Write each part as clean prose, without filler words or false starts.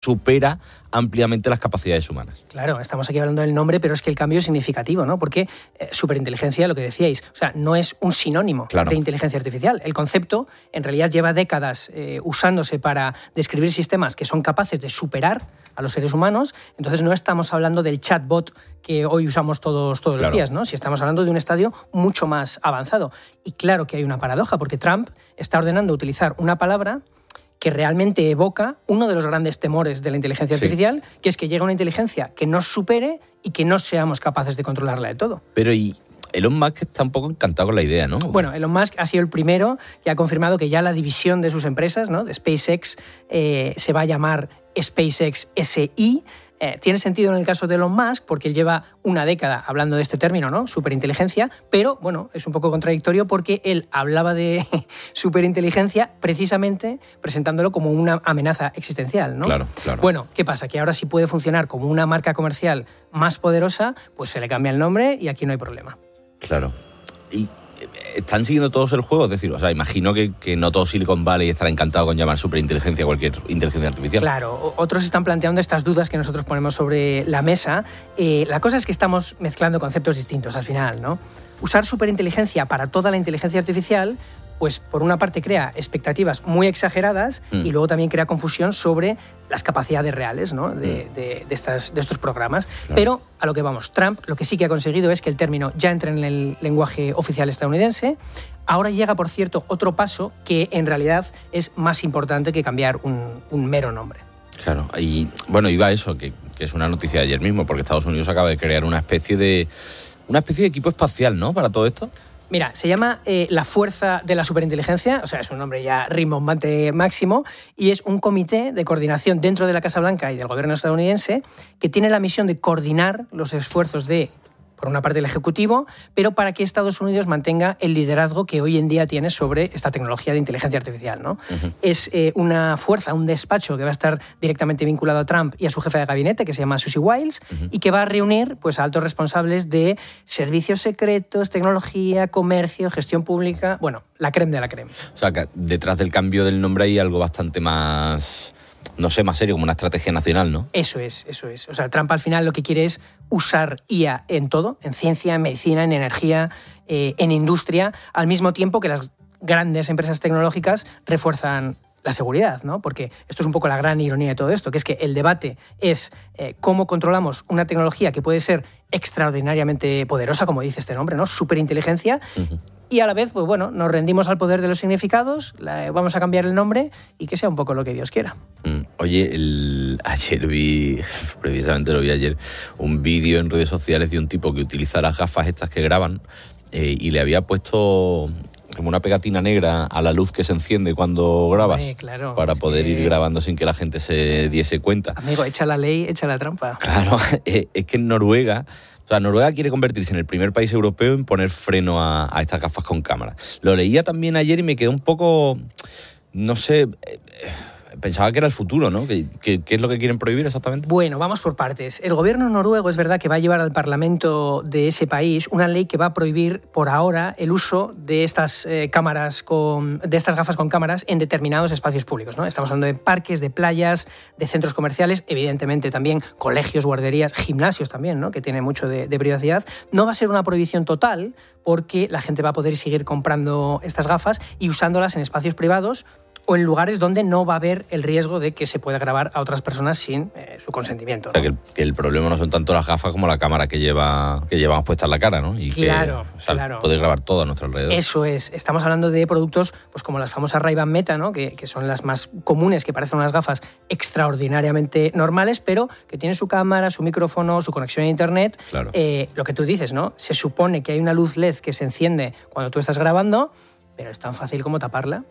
supera ampliamente las capacidades humanas. Claro, estamos aquí hablando del nombre, pero es que el cambio es significativo, ¿no? Porque superinteligencia, lo que decíais, o sea, no es un sinónimo de inteligencia artificial. El concepto, en realidad, lleva décadas usándose para describir sistemas que son capaces de superar a los seres humanos. Entonces, no estamos hablando del chatbot que hoy usamos todos los días, ¿no? Si estamos hablando de un estadio mucho más avanzado. Y claro que hay una paradoja, porque Trump está ordenando utilizar una palabra que realmente evoca uno de los grandes temores de la inteligencia artificial, que es que llegue una inteligencia que nos supere y que no seamos capaces de controlarla de todo. Pero y Elon Musk está un poco encantado con la idea, ¿no? Bueno, Elon Musk ha sido el primero que ha confirmado que ya la división de sus empresas, ¿no?, de SpaceX, se va a llamar SpaceX SI. Tiene sentido en el caso de Elon Musk porque él lleva una década hablando de este término, ¿no?, superinteligencia, pero bueno, es un poco contradictorio porque él hablaba de superinteligencia precisamente presentándolo como una amenaza existencial, ¿no? Claro. Bueno, ¿qué pasa? Que ahora sí puede funcionar como una marca comercial más poderosa, pues se le cambia el nombre y aquí no hay problema. Claro. Y están siguiendo todos el juego, es decir, o sea, imagino que no todo Silicon Valley estará encantado con llamar superinteligencia a cualquier inteligencia artificial. Claro, otros están planteando estas dudas que nosotros ponemos sobre la mesa. La cosa es que estamos mezclando conceptos distintos al final, ¿no? Usar superinteligencia para toda la inteligencia artificial, pues por una parte crea expectativas muy exageradas y luego también crea confusión sobre las capacidades reales, ¿no?, de estos programas. Claro. Pero a lo que vamos, Trump lo que sí que ha conseguido es que el término ya entre en el lenguaje oficial estadounidense. Ahora llega, por cierto, otro paso que en realidad es más importante que cambiar un mero nombre. Claro, y bueno, iba a eso, que es una noticia de ayer mismo, porque Estados Unidos acaba de crear una especie de equipo espacial, ¿no?, para todo esto. Mira, se llama la Fuerza de la Superinteligencia, o sea, es un nombre ya rimbombante máximo, y es un comité de coordinación dentro de la Casa Blanca y del gobierno estadounidense que tiene la misión de coordinar los esfuerzos de, por una parte, el Ejecutivo, pero para que Estados Unidos mantenga el liderazgo que hoy en día tiene sobre esta tecnología de inteligencia artificial, ¿no? Uh-huh. Es una fuerza, un despacho que va a estar directamente vinculado a Trump y a su jefe de gabinete, que se llama Susie Wiles, y que va a reunir, pues, a altos responsables de servicios secretos, tecnología, comercio, gestión pública, bueno, la creme de la creme. O sea, que detrás del cambio del nombre hay algo bastante más, no sé, más serio, como una estrategia nacional, ¿no? Eso es. O sea, Trump al final lo que quiere es usar IA en todo, en ciencia, en medicina, en energía, en industria, al mismo tiempo que las grandes empresas tecnológicas refuerzan la seguridad, ¿no? Porque esto es un poco la gran ironía de todo esto, que es que el debate es cómo controlamos una tecnología que puede ser extraordinariamente poderosa, como dice este nombre, ¿no?, superinteligencia, y a la vez, pues bueno, nos rendimos al poder de los significados, vamos a cambiar el nombre y que sea un poco lo que Dios quiera. Oye, ayer precisamente lo vi ayer, un vídeo en redes sociales de un tipo que utiliza las gafas estas que graban y le había puesto como una pegatina negra a la luz que se enciende cuando grabas, claro, para poder ir grabando sin que la gente se diese cuenta. Amigo, echa la ley, echa la trampa. Claro, es que en Noruega, o sea, Noruega quiere convertirse en el primer país europeo en poner freno a estas gafas con cámara. Lo leía también ayer y me quedé un poco, no sé, pensaba que era el futuro, ¿no? ¿Qué es lo que quieren prohibir exactamente? Bueno, vamos por partes. El gobierno noruego es verdad que va a llevar al Parlamento de ese país una ley que va a prohibir por ahora el uso de estas gafas con cámaras en determinados espacios públicos, ¿no? Estamos hablando de parques, de playas, de centros comerciales, evidentemente también colegios, guarderías, gimnasios también, ¿no?, que tiene mucho de privacidad. No va a ser una prohibición total porque la gente va a poder seguir comprando estas gafas y usándolas en espacios privados o en lugares donde no va a haber el riesgo de que se pueda grabar a otras personas sin su consentimiento, ¿no? O sea, que el problema no son tanto las gafas como la cámara que llevamos puesta en la cara, ¿no? Y claro, que poder grabar todo a nuestro alrededor. Eso es. Estamos hablando de productos pues como las famosas Ray-Ban Meta, ¿no?, que son las más comunes, que parecen unas gafas extraordinariamente normales, pero que tienen su cámara, su micrófono, su conexión a Internet. Claro. Lo que tú dices, ¿no? Se supone que hay una luz LED que se enciende cuando tú estás grabando, pero es tan fácil como taparla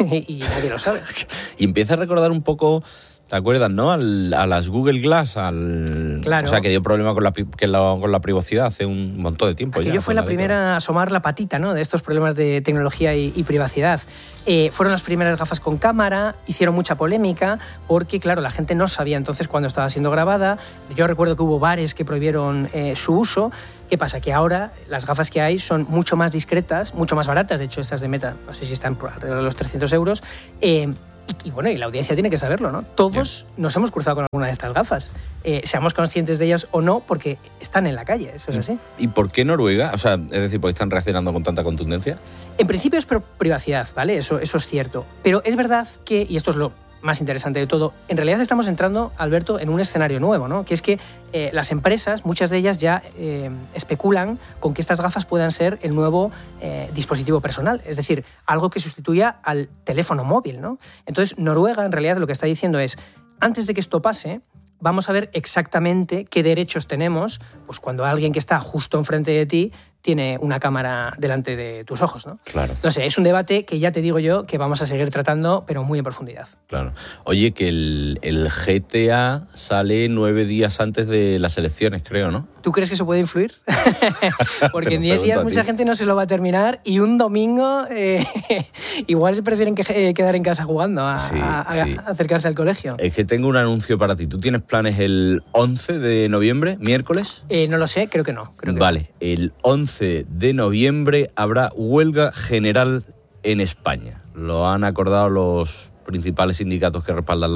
y nadie lo sabe. Y empieza a recordar un poco, ¿te acuerdas, no?, a las Google Glass, claro. O sea, que dio problema con la privacidad hace un montón de tiempo. Aquello fue la primera a asomar la patita, ¿no?, de estos problemas de tecnología y privacidad. Fueron las primeras gafas con cámara, hicieron mucha polémica porque, claro, la gente no sabía entonces cuándo estaba siendo grabada. Yo recuerdo que hubo bares que prohibieron su uso. ¿Qué pasa? Que ahora las gafas que hay son mucho más discretas, mucho más baratas. De hecho, estas de Meta, no sé si están por alrededor de los 300 euros. Y bueno, y la audiencia tiene que saberlo, ¿no? Todos nos hemos cruzado con alguna de estas gafas. Seamos conscientes de ellas o no, porque están en la calle, eso es así. ¿Y por qué Noruega? O sea, es decir, ¿por qué están reaccionando con tanta contundencia? En principio es por privacidad, ¿vale? Eso es cierto. Pero es verdad que, y esto es lo más interesante de todo, en realidad estamos entrando, Alberto, en un escenario nuevo, ¿no? Que es que las empresas, muchas de ellas ya especulan con que estas gafas puedan ser el nuevo dispositivo personal, es decir, algo que sustituya al teléfono móvil, ¿no? Entonces, Noruega, en realidad, lo que está diciendo es, antes de que esto pase, vamos a ver exactamente qué derechos tenemos, pues cuando alguien que está justo enfrente de ti tiene una cámara delante de tus ojos, ¿no? Claro. No sé, es un debate que ya te digo yo que vamos a seguir tratando, pero muy en profundidad. Claro. Oye, que el GTA sale 9 días antes de las elecciones, creo, ¿no? ¿Tú crees que eso puede influir? Porque en 10 días mucha gente no se lo va a terminar y un domingo igual se prefieren quedar en casa jugando a acercarse al colegio. Es que tengo un anuncio para ti. ¿Tú tienes planes el 11 de noviembre, miércoles? No lo sé, creo que no. Vale, el 11 de noviembre habrá huelga general en España. Lo han acordado los principales sindicatos que respaldan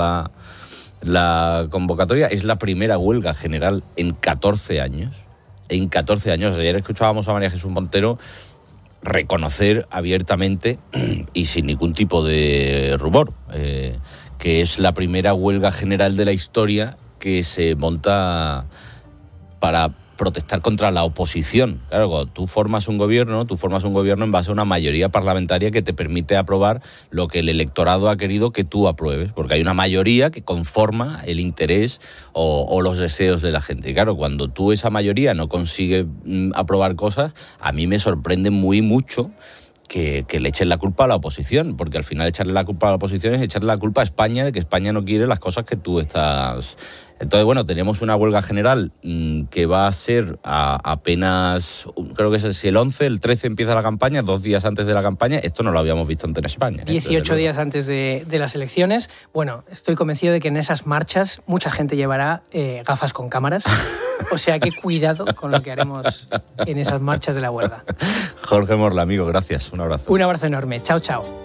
la convocatoria. Es la primera huelga general en 14 años. En 14 años. Ayer escuchábamos a María Jesús Montero reconocer abiertamente y sin ningún tipo de rubor que es la primera huelga general de la historia que se monta para protestar contra la oposición. Claro, cuando tú formas un gobierno en base a una mayoría parlamentaria que te permite aprobar lo que el electorado ha querido que tú apruebes, porque hay una mayoría que conforma el interés o los deseos de la gente. Y claro, cuando tú esa mayoría no consigue aprobar cosas, a mí me sorprende mucho que le echen la culpa a la oposición, porque al final echarle la culpa a la oposición es echarle la culpa a España de que España no quiere las cosas que tú estás... Entonces, bueno, tenemos una huelga general que va a ser apenas, creo que es si el 11, el 13 empieza la campaña, 2 días antes de la campaña. Esto no lo habíamos visto antes en España. 18 días antes de las elecciones. Bueno, estoy convencido de que en esas marchas mucha gente llevará gafas con cámaras. O sea que cuidado con lo que haremos en esas marchas de la huelga. Jorge Morla, amigo, gracias. Un abrazo. Un abrazo enorme. Chao, chao.